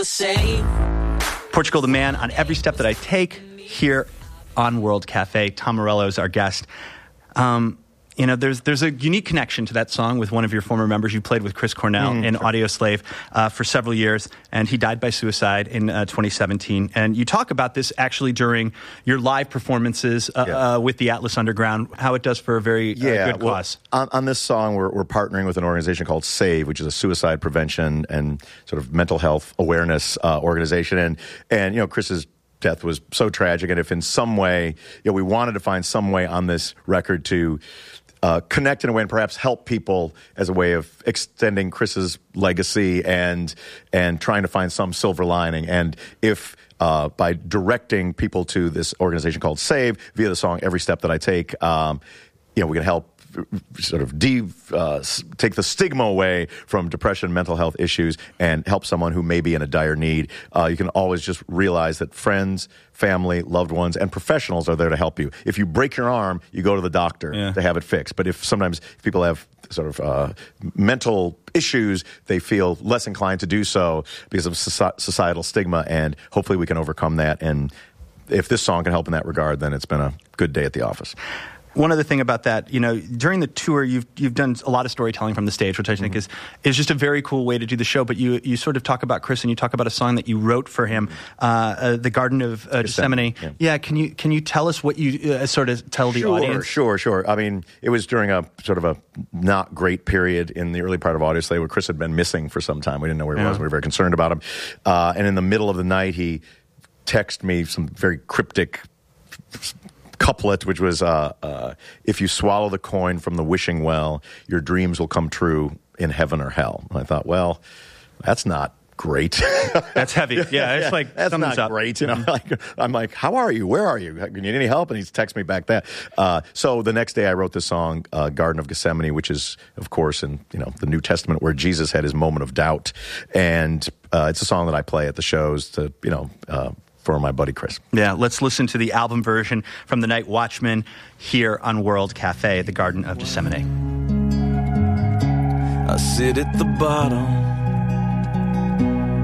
Say. Portugal the Man on Every Step That I Take here on World Cafe. Tom Morello is our guest. There's a unique connection to that song with one of your former members. You played with Chris Cornell in Audioslave for several years, and he died by suicide in 2017. And you talk about this actually during your live performances with the Atlas Underground, how it does for a very good cause. On this song, we're partnering with an organization called SAVE, which is a suicide prevention and sort of mental health awareness organization. And Chris's death was so tragic, and if in some way, we wanted to find some way on this record to connect in a way and perhaps help people as a way of extending Chris's legacy and trying to find some silver lining. And if by directing people to this organization called SAVE via the song Every Step That I Take, we can help sort of take the stigma away from depression, mental health issues, and help someone who may be in a dire need. You can always just realize that friends, family, loved ones, and professionals are there to help you. If you break your arm, you go to the doctor to have it fixed. But if people have sort of mental issues, they feel less inclined to do so because of societal stigma, and hopefully we can overcome that. And if this song can help in that regard, then it's been a good day at the office. One other thing about that, during the tour, you've done a lot of storytelling from the stage, which I think is just a very cool way to do the show. But you sort of talk about Chris, and you talk about a song that you wrote for him, The Garden of Gethsemane. Yeah, can you tell us what you sort of tell the audience? Sure. I mean, it was during a sort of a not great period in the early part of Audioslave where Chris had been missing for some time. We didn't know where he was. We were very concerned about him. And in the middle of the night, he texted me some very cryptic couplet, which was, if you swallow the coin from the wishing well, your dreams will come true in heaven or hell. And I thought, well, that's not great. That's heavy. Yeah, it's like that's not up. Great. I'm like, how are you? Where are you? You need any help? And he's texted me back that. So the next day, I wrote this song, Garden of Gethsemane, which is, of course, in the New Testament where Jesus had his moment of doubt, and it's a song that I play at the shows to for my buddy Chris. Yeah, let's listen to the album version from The Night Watchman here on World Cafe, The Garden of Gethsemane. I sit at the bottom